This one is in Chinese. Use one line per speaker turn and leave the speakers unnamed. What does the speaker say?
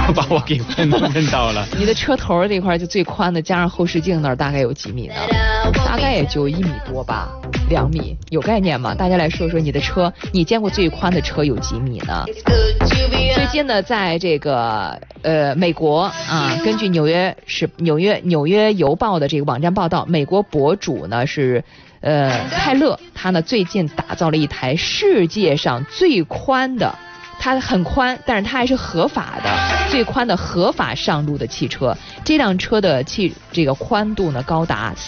把我给问到了。
你的车头这块就最宽的，加上后视镜那儿大概有几米呢？大概也就1米多吧，2米，有概念吗？大家来说说你的车，你见过最宽的车有几米呢？最近呢，在这个美国啊，根据纽约邮报的这个网站报道，美国博主呢是泰勒，他呢最近打造了一台世界上最宽的。它很宽，但是它还是合法的，最宽的合法上路的汽车。这辆车的这个宽度呢高达